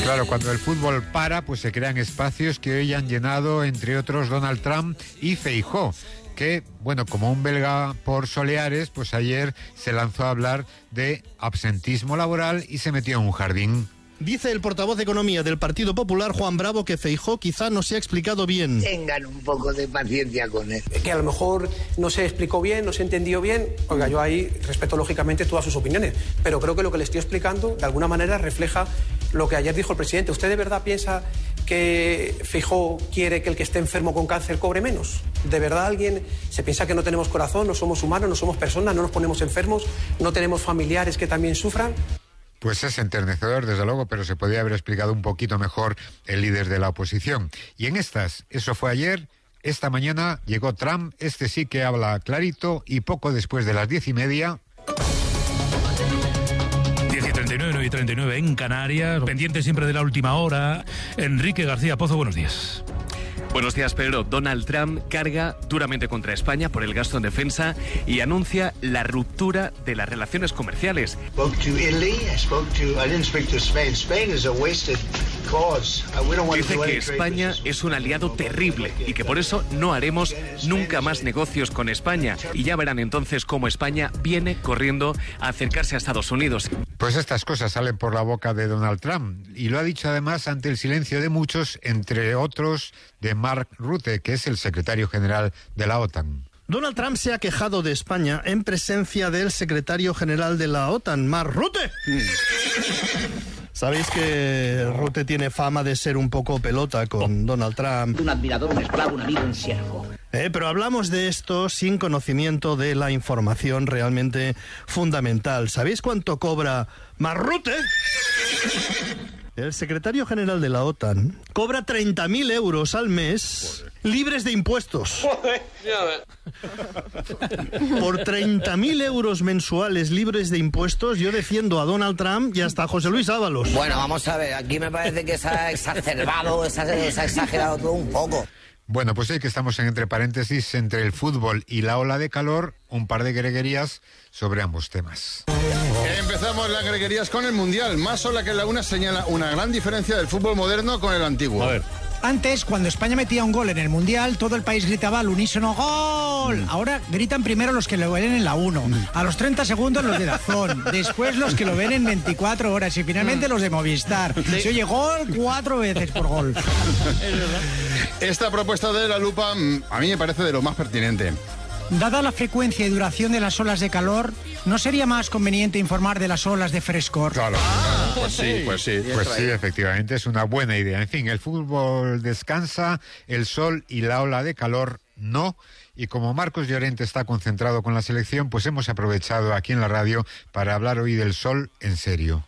Claro, cuando el fútbol para, pues se crean espacios que hoy han llenado, entre otros, Donald Trump y Feijóo, que, bueno, como un belga por soleares, pues ayer se lanzó a hablar de absentismo laboral y se metió en un jardín. Dice el portavoz de Economía del Partido Popular, Juan Bravo, que Feijóo quizá no se ha explicado bien. Tengan un poco de paciencia con él. Que a lo mejor no se explicó bien, no se entendió bien. Oiga, yo ahí respeto lógicamente todas sus opiniones, pero creo que lo que le estoy explicando de alguna manera refleja lo que ayer dijo el presidente. ¿Usted de verdad piensa que Feijóo quiere que el que esté enfermo con cáncer cobre menos? ¿De verdad alguien se piensa que no tenemos corazón, no somos humanos, no somos personas, no nos ponemos enfermos, no tenemos familiares que también sufran? Pues es enternecedor, desde luego, pero se podía haber explicado un poquito mejor el líder de la oposición. Y en estas, eso fue ayer, esta mañana llegó Trump, este sí que habla clarito, y poco después de las 10:30... 10:39 y 39 en Canarias, pendiente siempre de la última hora. Enrique García Pozo, buenos días. Buenos días, Pedro. Donald Trump carga duramente contra España por el gasto en defensa y anuncia la ruptura de las relaciones comerciales. Dice que España es un aliado terrible y que por eso no haremos nunca más negocios con España. Y ya verán entonces cómo España viene corriendo a acercarse a Estados Unidos. Pues estas cosas salen por la boca de Donald Trump, y lo ha dicho además ante el silencio de muchos, entre otros de Mark Rutte, que es el secretario general de la OTAN. Donald Trump se ha quejado de España en presencia del secretario general de la OTAN, Mark Rutte. Sabéis que Rutte tiene fama de ser un poco pelota con Donald Trump. Un admirador, un esclavo, un amigo, un siervo. Pero hablamos de esto sin conocimiento de la información realmente fundamental. ¿Sabéis cuánto cobra Mark Rutte? El secretario general de la OTAN cobra 30.000 euros al mes libres de impuestos. Por 30.000 euros mensuales libres de impuestos, yo defiendo a Donald Trump y hasta a José Luis Ábalos. Bueno, vamos a ver, aquí me parece que se ha exacerbado, se ha exagerado todo un poco. Bueno, pues hoy que estamos en entre paréntesis entre el fútbol y la ola de calor, un par de greguerías sobre ambos temas. Empezamos las greguerías con el Mundial. Más sola que la una señala una gran diferencia del fútbol moderno con el antiguo. A ver. Antes, cuando España metía un gol en el Mundial, todo el país gritaba al unísono ¡gol! Ahora gritan primero los que lo ven en la 1, a los 30 segundos los de DAZN, después los que lo ven en 24 horas y finalmente los de Movistar. Se oye gol 4 veces por gol. Esta propuesta de la lupa a mí me parece de lo más pertinente. Dada la frecuencia y duración de las olas de calor, ¿no sería más conveniente informar de las olas de frescor? Claro, pues sí. Pues sí, efectivamente, es una buena idea. En fin, el fútbol descansa, el sol y la ola de calor no. Y como Marcos Llorente está concentrado con la selección, pues hemos aprovechado aquí en la radio para hablar hoy del sol en serio.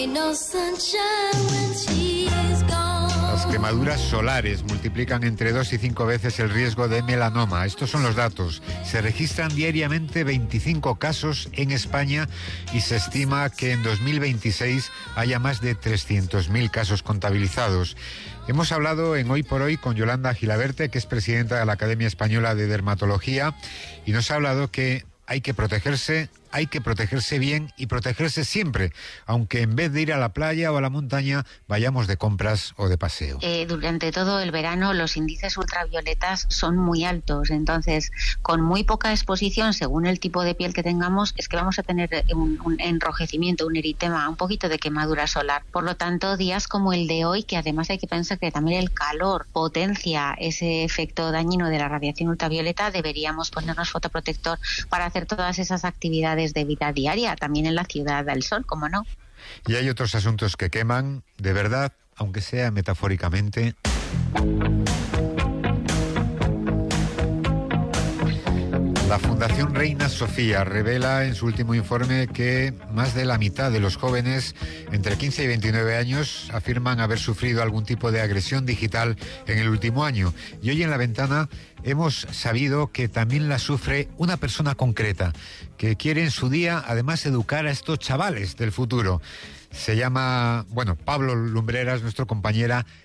Las quemaduras solares multiplican entre 2 y 5 veces el riesgo de melanoma. Estos son los datos. Se registran diariamente 25 casos en España y se estima que en 2026 haya más de 300.000 casos contabilizados. Hemos hablado en Hoy por Hoy con Yolanda Gilaberte, que es presidenta de la Academia Española de Dermatología, y nos ha hablado que hay que protegerse bien y protegerse siempre, aunque en vez de ir a la playa o a la montaña vayamos de compras o de paseo. Durante todo el verano los índices ultravioletas son muy altos, entonces con muy poca exposición según el tipo de piel que tengamos es que vamos a tener un enrojecimiento, un eritema, un poquito de quemadura solar. Por lo tanto, días como el de hoy, que además hay que pensar que también el calor potencia ese efecto dañino de la radiación ultravioleta, deberíamos ponernos fotoprotector para hacer todas esas actividades de vida diaria, también en la ciudad del sol, ¿cómo no? Y hay otros asuntos que queman, de verdad, aunque sea metafóricamente. La Fundación Reina Sofía revela en su último informe que más de la mitad de los jóvenes entre 15 y 29 años afirman haber sufrido algún tipo de agresión digital en el último año. Y hoy en La Ventana hemos sabido que también la sufre una persona concreta que quiere en su día además educar a estos chavales del futuro. Se llama, Pablo Lumbreras, nuestra compañera,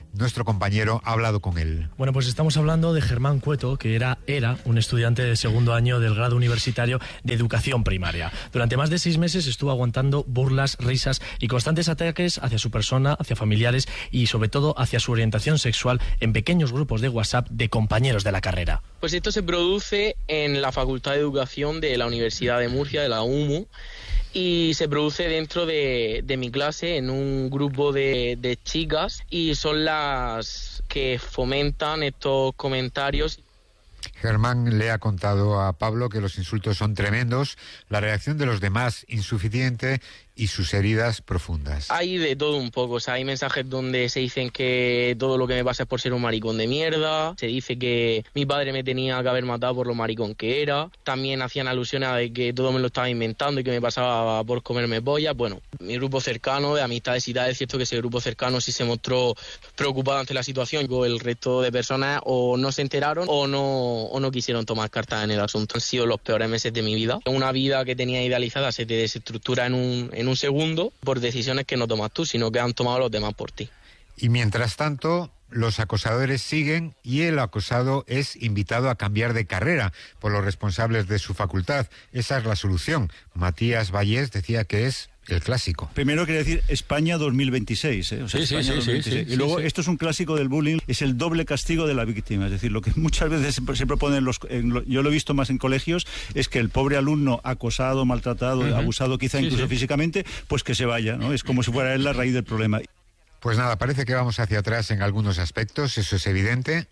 nuestro compañero ha hablado con él. Bueno, pues estamos hablando de Germán Cueto, que era un estudiante de segundo año del grado universitario de educación primaria. Durante más de 6 meses estuvo aguantando burlas, risas y constantes ataques hacia su persona, hacia familiares y sobre todo hacia su orientación sexual en pequeños grupos de WhatsApp de compañeros de la carrera. Pues esto se produce en la Facultad de Educación de la Universidad de Murcia, de la UMU, y se produce dentro de mi clase en un grupo de chicas, y son las que fomentan estos comentarios. Germán le ha contado a Pablo que los insultos son tremendos, la reacción de los demás insuficiente y sus heridas profundas. Hay de todo un poco, o sea, hay mensajes donde se dicen que todo lo que me pasa es por ser un maricón de mierda, se dice que mi padre me tenía que haber matado por lo maricón que era, también hacían alusiones a que todo me lo estaba inventando y que me pasaba por comerme pollas. Bueno, mi grupo cercano de amistades y tal, es cierto que ese grupo cercano sí se mostró preocupado ante la situación, el resto de personas o no se enteraron o no quisieron tomar cartas en el asunto. Han sido los peores meses de mi vida. Una vida que tenía idealizada se te desestructura en un segundo por decisiones que no tomas tú, sino que han tomado los demás por ti. Y mientras tanto, los acosadores siguen y el acosado es invitado a cambiar de carrera por los responsables de su facultad. Esa es la solución. Matías Vallés decía que es el clásico. Primero quería decir España 2026, ¿eh? O sea, España 2026. Y luego esto es un clásico del bullying, es el doble castigo de la víctima. Es decir, lo que muchas veces se propone yo lo he visto más en colegios, es que el pobre alumno acosado, maltratado, abusado quizá incluso físicamente, pues que se vaya, ¿no? Es como si fuera él la raíz del problema. Pues nada, parece que vamos hacia atrás en algunos aspectos, eso es evidente.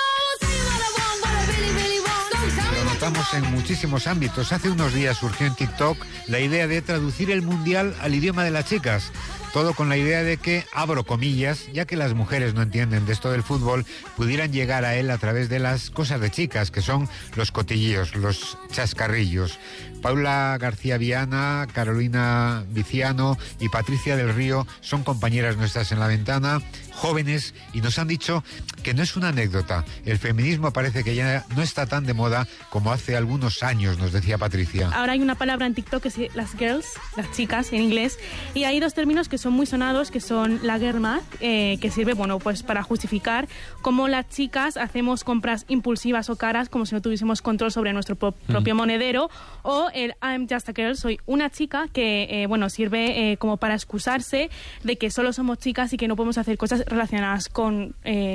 Lo notamos en muchísimos ámbitos. Hace unos días surgió en TikTok la idea de traducir el Mundial al idioma de las chicas. Todo con la idea de que, abro comillas, ya que las mujeres no entienden de esto del fútbol, pudieran llegar a él a través de las cosas de chicas, que son los cotilleos, los chascarrillos. Paula García Viana, Carolina Viciano y Patricia del Río son compañeras nuestras en La Ventana, jóvenes, y nos han dicho que no es una anécdota. El feminismo parece que ya no está tan de moda como hace algunos años, nos decía Patricia. Ahora hay una palabra en TikTok que es las girls, las chicas en inglés, y hay 2 términos que son muy sonados, que son la girl math, que sirve, bueno, pues para justificar cómo las chicas hacemos compras impulsivas o caras como si no tuviésemos control sobre nuestro propio monedero, o el I'm just a girl, soy una chica, que bueno, sirve como para excusarse de que solo somos chicas y que no podemos hacer cosas relacionadas con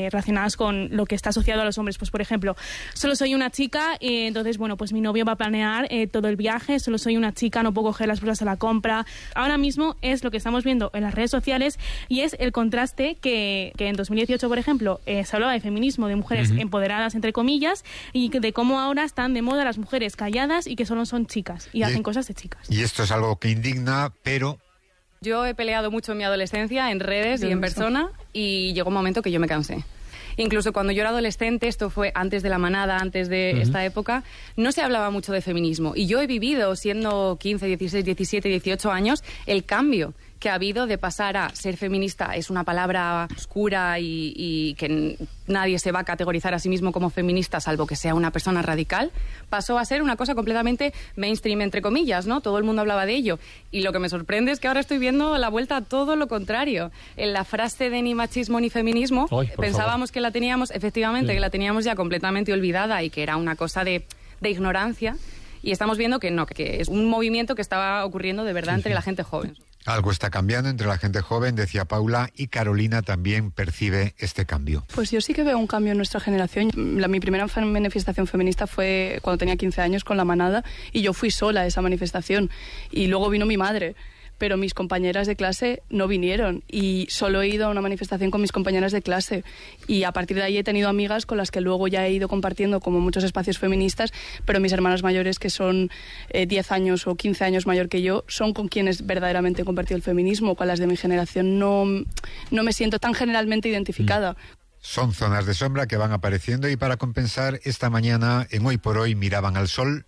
lo que está asociado a los hombres. Pues por ejemplo, solo soy una chica, entonces bueno, pues mi novio va a planear todo el viaje, solo soy una chica, no puedo coger las bolsas a la compra. Ahora mismo es lo que estamos viendo en las redes sociales, y es el contraste que en 2018, por ejemplo, se hablaba de feminismo, de mujeres empoderadas, entre comillas, y de cómo ahora están de moda las mujeres calladas y que solo son chicas y hacen cosas de chicas. Y esto es algo que indigna, pero... Yo he peleado mucho en mi adolescencia, en redes y en persona, y llegó un momento que yo me cansé. Incluso cuando yo era adolescente, esto fue antes de la manada, antes de esta época, no se hablaba mucho de feminismo. Y yo he vivido, siendo 15, 16, 17, 18 años, el cambio que ha habido de pasar a ser feminista es una palabra oscura y que nadie se va a categorizar a sí mismo como feminista salvo que sea una persona radical, pasó a ser una cosa completamente mainstream, entre comillas, ¿no? Todo el mundo hablaba de ello. Y lo que me sorprende es que ahora estoy viendo la vuelta a todo lo contrario. En la frase de ni machismo ni feminismo, pensábamos que la teníamos, efectivamente, que la teníamos ya completamente olvidada y que era una cosa de ignorancia. Y estamos viendo que no, que es un movimiento que estaba ocurriendo de verdad entre la gente joven. Algo está cambiando entre la gente joven, decía Paula, y Carolina también percibe este cambio. Pues yo sí que veo un cambio en nuestra generación. Mi primera manifestación feminista fue cuando tenía 15 años con La Manada, y yo fui sola a esa manifestación. Y luego vino mi madre, pero mis compañeras de clase no vinieron, y solo he ido a una manifestación con mis compañeras de clase, y a partir de ahí he tenido amigas con las que luego ya he ido compartiendo como muchos espacios feministas, pero mis hermanas mayores, que son 10 años o 15 años mayor que yo, son con quienes verdaderamente he compartido el feminismo. Con las de mi generación no me siento tan generalmente identificada. Son zonas de sombra que van apareciendo, y para compensar, esta mañana en Hoy por Hoy miraban al sol.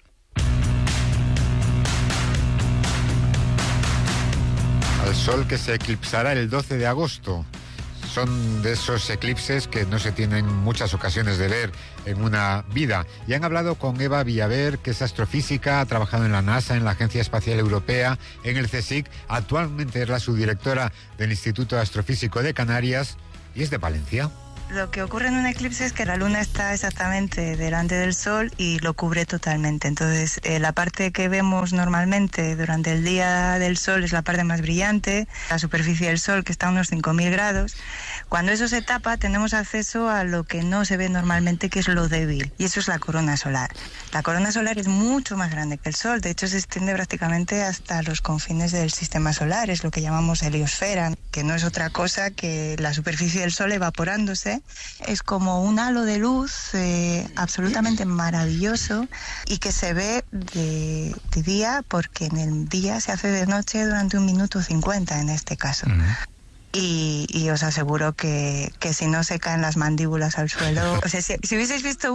Al sol que se eclipsará el 12 de agosto. Son de esos eclipses que no se tienen muchas ocasiones de ver en una vida. Y han hablado con Eva Villaver, que es astrofísica, ha trabajado en la NASA, en la Agencia Espacial Europea, en el CSIC. Actualmente es la subdirectora del Instituto Astrofísico de Canarias. y es de Valencia. Lo que ocurre en un eclipse es que la luna está exactamente delante del sol y lo cubre totalmente. Entonces, la parte que vemos normalmente durante el día del sol es la parte más brillante, la superficie del sol, que está a unos 5.000 grados. Cuando eso se tapa, tenemos acceso a lo que no se ve normalmente, que es lo débil, y eso es la corona solar. La corona solar es mucho más grande que el sol, de hecho se extiende prácticamente hasta los confines del sistema solar, es lo que llamamos heliosfera, que no es otra cosa que la superficie del sol evaporándose. Es como un halo de luz absolutamente maravilloso y que se ve de día, porque en el día se hace de noche durante 1 minuto 50 en este caso. Y os aseguro que si no se caen las mandíbulas al suelo, o sea, si hubieseis visto